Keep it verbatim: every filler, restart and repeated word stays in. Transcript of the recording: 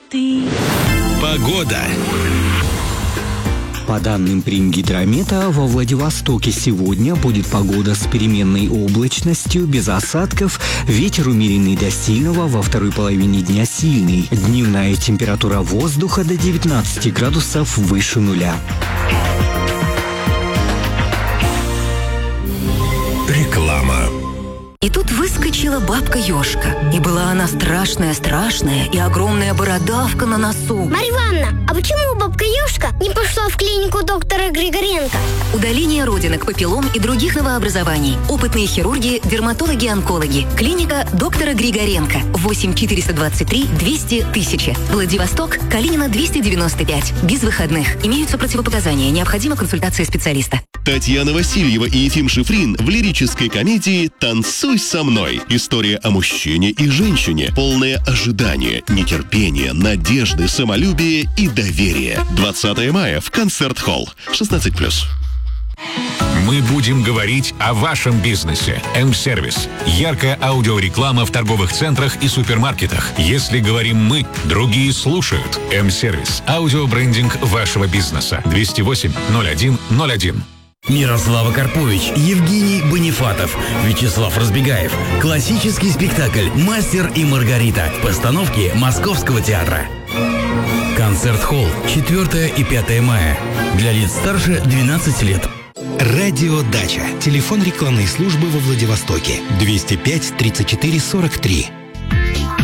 мечты. Погода. По данным Примгидромета, во Владивостоке сегодня будет погода с переменной облачностью, без осадков, ветер умеренный до сильного, во второй половине дня сильный. Дневная температура воздуха до девятнадцати градусов выше нуля. Реклама. И тут выскочила бабка-ёшка. И была она страшная-страшная, и огромная бородавка на носу. Марья Ивановна, а почему бабка-ёшка не пошла в клинику доктора Григоренко? Удаление родинок, папиллом и других новообразований. Опытные хирурги, дерматологи-онкологи. Клиника доктора Григоренко. восемь четыреста двадцать три двести тысяч. Владивосток, Калинина двести девяносто пять. Без выходных. Имеются противопоказания. Необходима консультация специалиста. Татьяна Васильева и Ефим Шифрин в лирической комедии «Танцуй со мной». История о мужчине и женщине, полная ожидания, нетерпения, надежды, самолюбия и доверия. двадцатого мая в Концерт-холл. шестнадцать плюс. Мы будем говорить о вашем бизнесе. М-сервис. Яркая аудиореклама в торговых центрах и супермаркетах. Если говорим мы, другие слушают. М-сервис. Аудиобрендинг вашего бизнеса. двести восемь ноль один ноль один. Мирослава Карпович, Евгений Бонифатов, Вячеслав Разбегаев. Классический спектакль «Мастер и Маргарита» в постановке Московского театра. Концерт-холл. четвёртого и пятого мая. Для лиц старше двенадцати лет. Радио Дача. Телефон рекламной службы во Владивостоке. двести пять тридцать четыре сорок три.